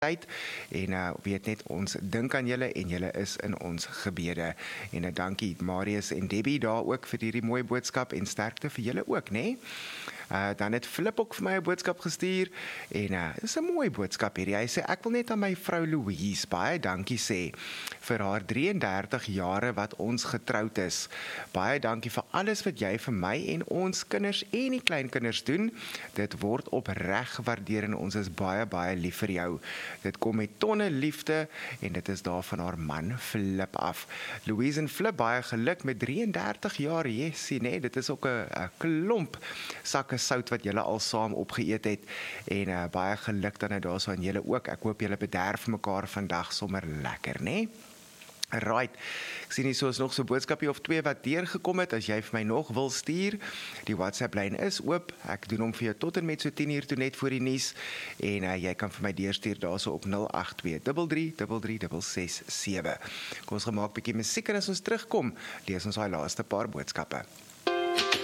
tyd en weet net ons dink aan julle en julle is in ons gebede. En dankie Marius en Debbie daar ook vir hierdie mooi boodskap en sterkte vir julle ook, né? Dan het Flip ook vir my 'n boodskap gestuur en dis 'n mooi boodskap hierdie. Hy sê ek wil net aan my vrou Louise baie dankie sê vir haar 33 jare wat ons getroud is. Baie dankie vir alles wat jy vir my en ons kinders en die kleinkinders doen. Dit word opreg gewaardeer en ons is baie baie lief vir jou. Dit kom met tonne liefde en dit is daar van haar man Flip af. Louise en Flip, baie geluk met 33 jaar, jessie, nee, dit is ook 'n klomp sakke sout wat julle al saam opgeëet het en baie geluk dan nou daarso aan julle ook. Ek hoop julle bederf mekaar vandag sommer lekker, né? Right, ek sien hier so is nog so 'n boodskapie of 2 wat deurgekom het. As jy vir my nog wil stuur, die WhatsApp lyn is oop. Ek doen hom vir jou tot en met so 10:00 toe net voor die nuus en jy kan vir my deurstuur daarso op 082333367. Kom ons gemaak 'n bietjie musiek en as ons terugkom, lees ons daai laaste paar boodskappe.